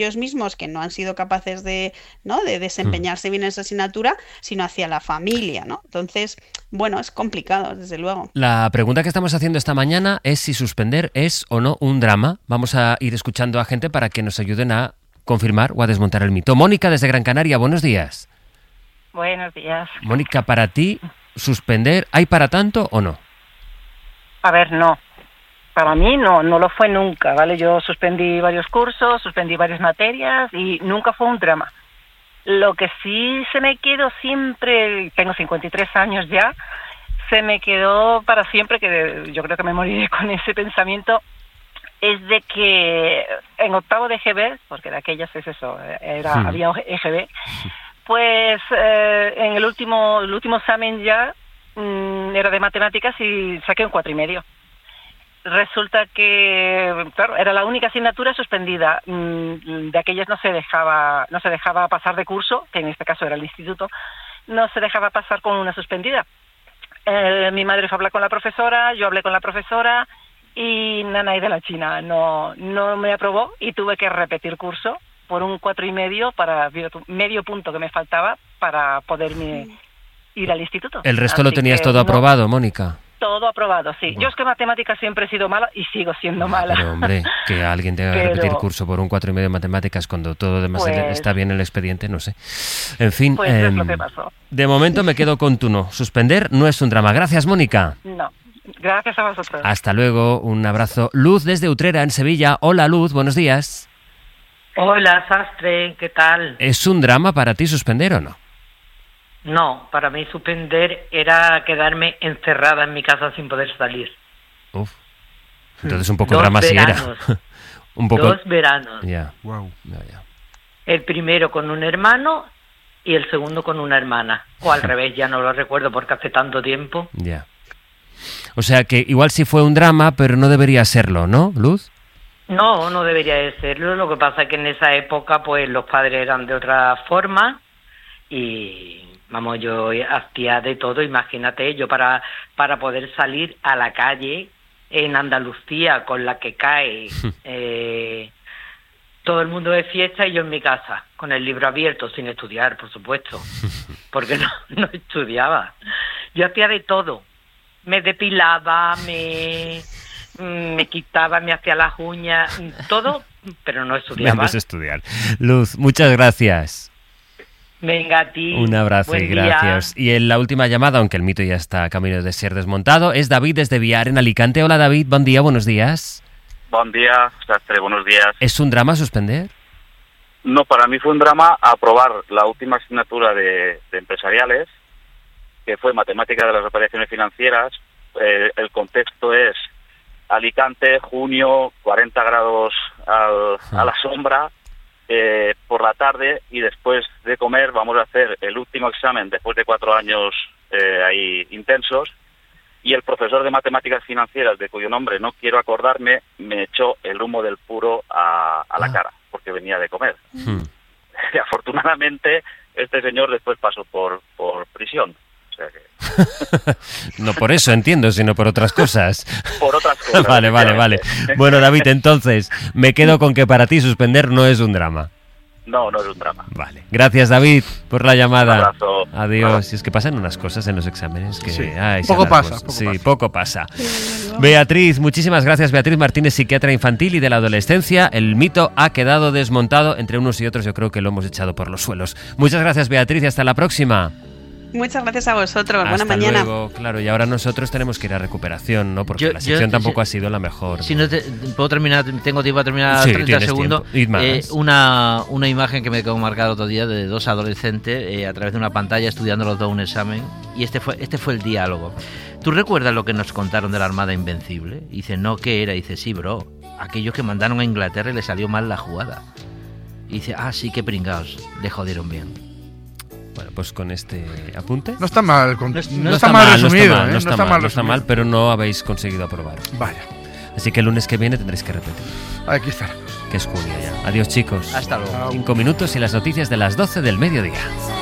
ellos mismos que no han sido capaces de, ¿no?, de desempeñarse bien en esa asignatura, sino hacia la familia, ¿no? Entonces, bueno, es complicado, desde luego. La pregunta que estamos haciendo esta mañana es si suspender es o no un drama. Vamos a ir escuchando a gente para que nos ayuden a confirmar o a desmontar el mito. Mónica, desde Gran Canaria, buenos días. Buenos días. Mónica, para ti, ¿suspender hay para tanto o no? A ver, no. Para mí no lo fue nunca, ¿vale? Yo suspendí varios cursos, suspendí varias materias y nunca fue un drama. Lo que sí se me quedó siempre, tengo 53 años ya, se me quedó para siempre, que yo creo que me moriré con ese pensamiento, es de que en octavo de EGB, porque de aquellas es eso, había EGB, pues en el último examen ya era de matemáticas y saqué un 4,5. Resulta que, claro, era la única asignatura suspendida. De aquellas no se dejaba pasar de curso, que en este caso era el instituto, no se dejaba pasar con una suspendida. Mi madre fue a hablar con la profesora, yo hablé con la profesora y nanay de la China, no me aprobó y tuve que repetir curso por un 4,5 para medio punto que me faltaba para poderme ir al instituto. ¿El resto lo tenías todo aprobado, Mónica? Todo aprobado, sí. Bueno. Yo es que matemáticas siempre he sido mala y sigo siendo mala. Pero hombre, que alguien tenga que repetir curso por un 4,5 de matemáticas cuando todo demás está bien en el expediente, no sé. En fin, pues es lo que pasó. De momento me quedo con tu no. Suspender no es un drama. Gracias, Mónica. No, gracias a vosotros. Hasta luego, un abrazo. Luz desde Utrera, en Sevilla. Hola, Luz, buenos días. Hola, Sastre, ¿qué tal? ¿Es un drama para ti suspender o no? No, para mí suspender era quedarme encerrada en mi casa sin poder salir. Uf. Entonces un poco drama sí era. Un poco... 2 veranos. Ya. Wow. Ya. El primero con un hermano y el segundo con una hermana. O al revés, ya no lo recuerdo porque hace tanto tiempo. Ya. O sea que igual sí fue un drama, pero no debería serlo, ¿no, Luz? No debería de serlo. Lo que pasa es que en esa época pues los padres eran de otra forma y... Vamos, yo hacía de todo, imagínate, yo para poder salir a la calle en Andalucía con la que cae todo el mundo de fiesta y yo en mi casa, con el libro abierto, sin estudiar, por supuesto, porque no estudiaba. Yo hacía de todo, me depilaba, me quitaba, me hacía las uñas, todo, pero no estudiaba. Menos estudiar. Luz, muchas gracias. Venga, a ti. Un abrazo y gracias. Y en la última llamada, aunque el mito ya está a camino de ser desmontado, es David desde Viar, en Alicante. Hola, David, buen día, buenos días. Buen día, Sastre, buenos días. ¿Es un drama suspender? No, para mí fue un drama aprobar la última asignatura de empresariales, que fue Matemática de las Operaciones Financieras. El contexto es Alicante, junio, 40 grados a la sombra, por la tarde, y después de comer vamos a hacer el último examen después de 4 años ahí intensos, y el profesor de matemáticas financieras, de cuyo nombre no quiero acordarme, me echó el humo del puro a la cara, porque venía de comer. Y afortunadamente este señor después pasó por prisión. O sea que... No por eso, entiendo, sino por otras cosas. Por otras cosas. Vale. Bueno, David, entonces, me quedo con que para ti suspender no es un drama. No es un drama. Vale. Gracias, David, por la llamada. Un abrazo. Adiós. Si es que pasan unas cosas en los exámenes que... Sí. Poco pasa. Beatriz, muchísimas gracias. Beatriz Martínez, psiquiatra infantil y de la adolescencia. El mito ha quedado desmontado. Entre unos y otros yo creo que lo hemos echado por los suelos. Muchas gracias, Beatriz, y hasta la próxima. Muchas gracias a vosotros. Buena Hasta mañana. Luego, claro, y ahora nosotros tenemos que ir a recuperación, ¿no? Porque la sección tampoco ha sido la mejor. Si no puedo terminar, tengo tiempo a terminar, sí, 30 segundos. Una imagen que me quedó marcada otro día de 2 adolescentes a través de una pantalla estudiando los dos un examen, y este fue el diálogo. ¿Tú recuerdas lo que nos contaron de la Armada Invencible? Y dice, no, ¿qué era? Y dice, sí, bro, aquellos que mandaron a Inglaterra y le salió mal la jugada. Y dice, sí, qué pringaos, le jodieron bien. Bueno, pues con este apunte... No está mal, no está mal resumido. No está mal, pero no habéis conseguido aprobar. Vaya. Así que el lunes que viene tendréis que repetir. Aquí estará. Que es junio ya. Adiós, chicos. Hasta luego. 5 minutos y las noticias de las 12 del mediodía.